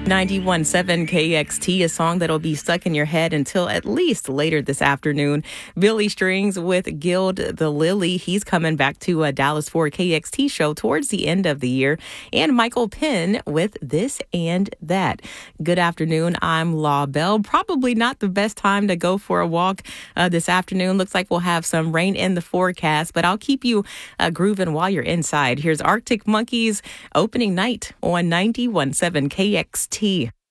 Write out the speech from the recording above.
91.7 KXT, a song that'll be stuck in your head until at least later this afternoon. Billy Strings with Guild the Lily. He's coming back to a Dallas Ford KXT show towards the end of the year. And Michael Penn with This and That. Good afternoon. I'm Law Bell. Probably not the best time to go for a walk this afternoon. Looks like we'll have some rain in the forecast, but I'll keep you grooving while you're inside. Here's Arctic Monkeys opening night on 91.7 KXT.